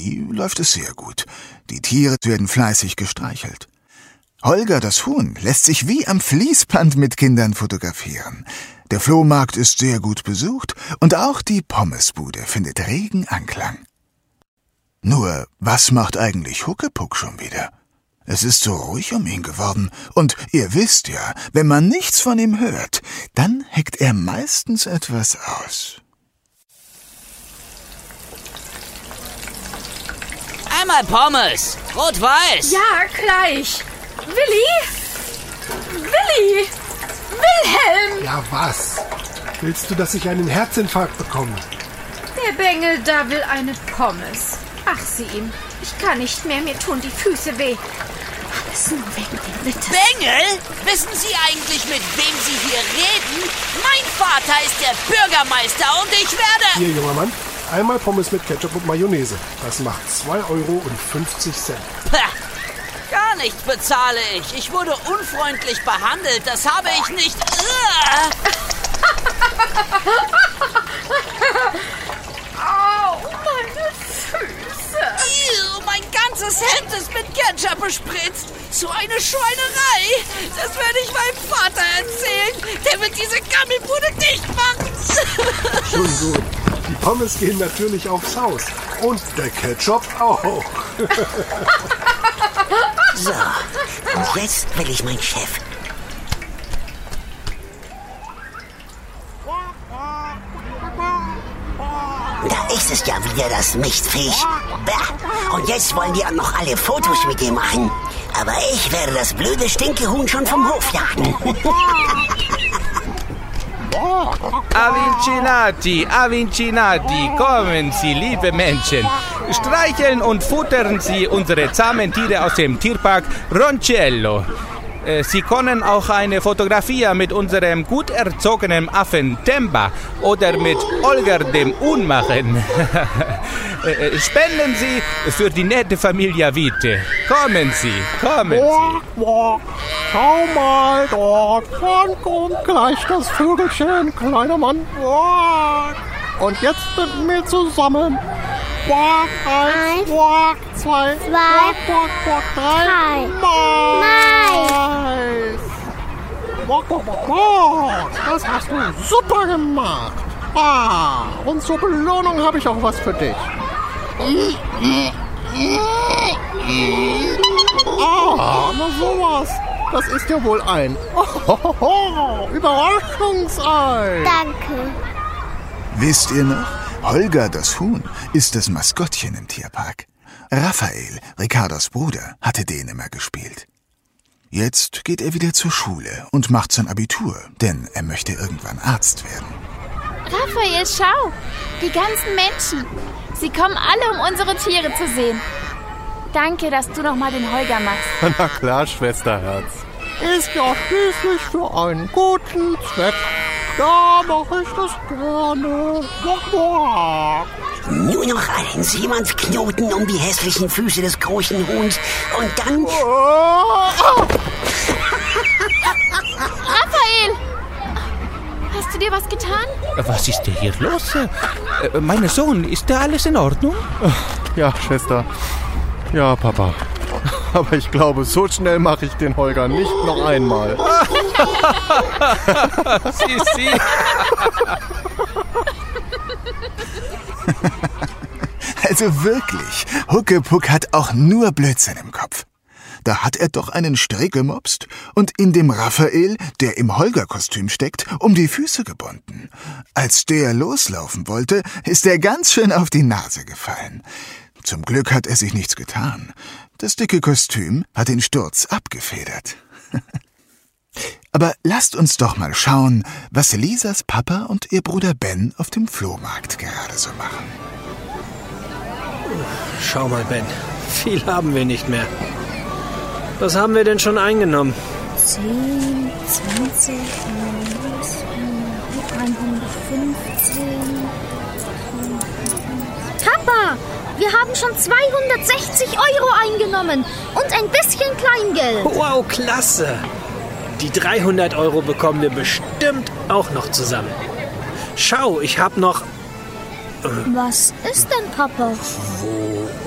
Willi läuft es sehr gut. Die Tiere werden fleißig gestreichelt. Holger, das Huhn, lässt sich wie am Fließband mit Kindern fotografieren. Der Flohmarkt ist sehr gut besucht und auch die Pommesbude findet regen Anklang. Nur, was macht eigentlich Huckepuck schon wieder? Es ist so ruhig um ihn geworden und ihr wisst ja, wenn man nichts von ihm hört, dann heckt er meistens etwas aus. Einmal Pommes, rot-weiß. Ja, gleich. Willi? Wilhelm! Ja, was? Willst du, dass ich einen Herzinfarkt bekomme? Der Bengel da will eine Pommes. Ach, sieh ihm. Ich kann nicht mehr, mir tun die Füße weh. Alles nur wegen dem Ritter. Bengel? Wissen Sie eigentlich, mit wem Sie hier reden? Mein Vater ist der Bürgermeister und ich werde... Hier, junger Mann, einmal Pommes mit Ketchup und Mayonnaise. Das macht 2,50 €. Pah, gar nichts bezahle ich. Ich wurde unfreundlich behandelt. Das habe ich nicht... Au, meine Füße. Mein ganzes Hemd ist mit Ketchup bespritzt. So eine Schweinerei. Das werde ich meinem Vater erzählen. Der wird diese Gammelbude dicht machen. Schon gut. Die Pommes gehen natürlich aufs Haus. Und der Ketchup auch. So, und jetzt will ich meinen Chef. Da ist es ja wieder, das Mistviech. Bäh. Und jetzt wollen die auch noch alle Fotos mit ihm machen. Aber ich werde das blöde Stinkehuhn schon vom Hof jagen. Avincinati, kommen Sie, liebe Menschen. Streicheln und futtern Sie unsere zahmen Tiere aus dem Tierpark Roncello. Sie können auch eine Fotografie mit unserem gut erzogenen Affen Temba oder mit Olger dem Huhn machen. Spenden Sie für die nette Familie Witte. Kommen Sie, kommen Sie. Schau mal dort, wann kommt gleich das Vögelchen, kleiner Mann. Und jetzt mit mir zusammen. Eins, zwei, drei. Mais. Das hast du super gemacht. Und zur Belohnung habe ich auch was für dich. Na sowas. Das ist ja wohl ein Überraschungsei. Danke. Wisst ihr noch? Holger, das Huhn, ist das Maskottchen im Tierpark. Raphael, Ricardos Bruder, hatte den immer gespielt. Jetzt geht er wieder zur Schule und macht sein Abitur, denn er möchte irgendwann Arzt werden. Raphael, schau! Die ganzen Menschen. Sie kommen alle, um unsere Tiere zu sehen. Danke, dass du noch mal den Holger machst. Na klar, Schwesterherz. Ist ja schließlich für einen guten Zweck. Da mache ich das gerne. Nur noch einen Seemannsknoten um die hässlichen Füße des großen Huhns und dann... Raphael! Hast du dir was getan? Was ist denn hier los? Mein Sohn, ist da alles in Ordnung? Ja, Schwester. Ja, Papa. Aber ich glaube, so schnell mache ich den Holger nicht noch einmal. Sie. Also wirklich, Huckepuck hat auch nur Blödsinn im Kopf. Da hat er doch einen Strick gemopst und in dem Raphael, der im Holger-Kostüm steckt, um die Füße gebunden. Als der loslaufen wollte, ist er ganz schön auf die Nase gefallen. Zum Glück hat er sich nichts getan. Das dicke Kostüm hat den Sturz abgefedert. Aber lasst uns doch mal schauen, was Lisas Papa und ihr Bruder Ben auf dem Flohmarkt gerade so machen. Schau mal, Ben. Viel haben wir nicht mehr. Was haben wir denn schon eingenommen? 10, 20, 115. Papa, wir haben schon 260 € eingenommen und ein bisschen Kleingeld. Wow, klasse. Die 300 € bekommen wir bestimmt auch noch zusammen. Schau, ich habe noch... Was ist denn, Papa? Wo